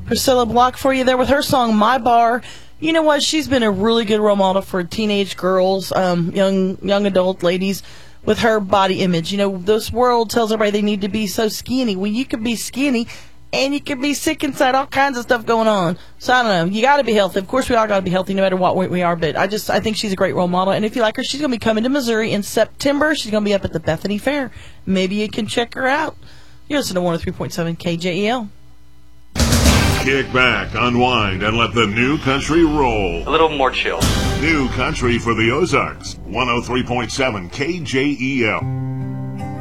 Priscilla Block for you there with her song My Bar. You know what? She's been a really good role model for teenage girls, young adult ladies with her body image. You know, this world tells everybody they need to be so skinny. Well, you could be skinny and you could be sick inside, all kinds of stuff going on. So I don't know. You got to be healthy. Of course, we all got to be healthy no matter what weight we are. But I think she's a great role model. And if you like her, she's going to be coming to Missouri in September. She's going to be up at the Bethany Fair. Maybe you can check her out. You're listening to 103.7 KJEL. Kick back, unwind, and let the new country roll. A little more chill. New country for the Ozarks. 103.7 KJEL.